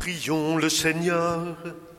Prions le Seigneur.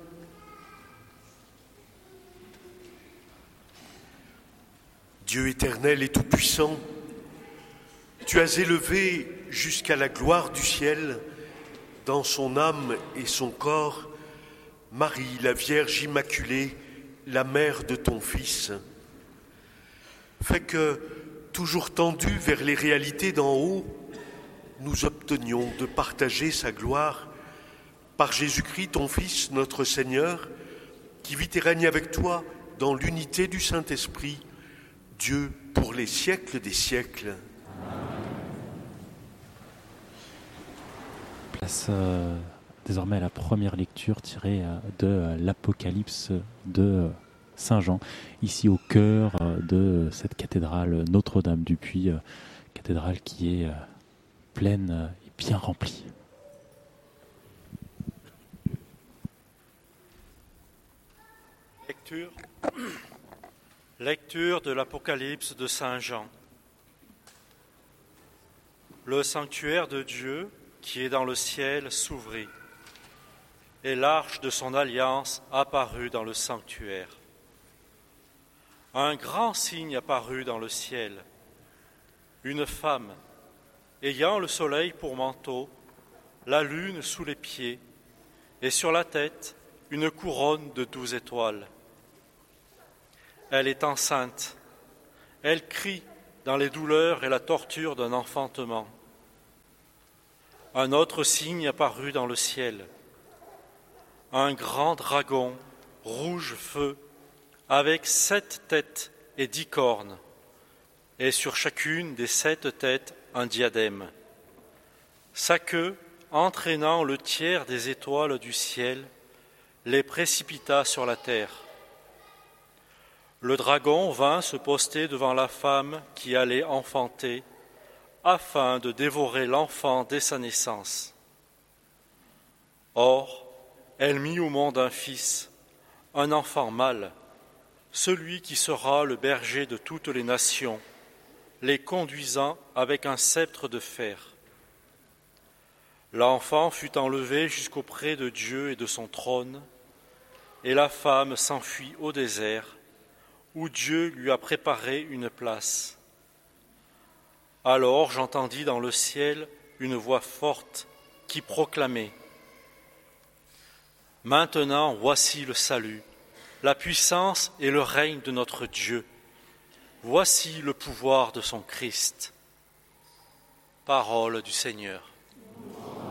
Dieu éternel et tout-puissant, tu as élevé jusqu'à la gloire du ciel, dans son âme et son corps, Marie, la Vierge Immaculée, la mère de ton Fils. Fais que, toujours tendus vers les réalités d'en haut, nous obtenions de partager sa gloire par Jésus-Christ, ton Fils, notre Seigneur, qui vit et règne avec toi dans l'unité du Saint-Esprit, Dieu pour les siècles des siècles. Place désormais à la première lecture tirée de l'Apocalypse de Saint Jean, ici au cœur de cette cathédrale Notre-Dame du Puy, cathédrale qui est pleine et bien remplie. Lecture de l'Apocalypse de Saint Jean. Le sanctuaire de Dieu qui est dans le ciel s'ouvrit, et l'arche de son alliance apparut dans le sanctuaire. Un grand signe apparut dans le ciel, une femme ayant le soleil pour manteau, la lune sous les pieds, et sur la tête une couronne de 12 étoiles. Elle est enceinte, elle crie dans les douleurs et la torture d'un enfantement. Un autre signe apparut dans le ciel, un grand dragon, rouge feu, avec 7 têtes et 10 cornes, et sur chacune des 7 têtes un diadème. Sa queue, entraînant le tiers des étoiles du ciel, les précipita sur la terre. Le dragon vint se poster devant la femme qui allait enfanter, afin de dévorer l'enfant dès sa naissance. Or, elle mit au monde un fils, un enfant mâle, celui qui sera le berger de toutes les nations, les conduisant avec un sceptre de fer. L'enfant fut enlevé jusqu'auprès de Dieu et de son trône, et la femme s'enfuit au désert, où Dieu lui a préparé une place. Alors j'entendis dans le ciel une voix forte qui proclamait : « Maintenant voici le salut, la puissance et le règne de notre Dieu. Voici le pouvoir de son Christ. » Parole du Seigneur.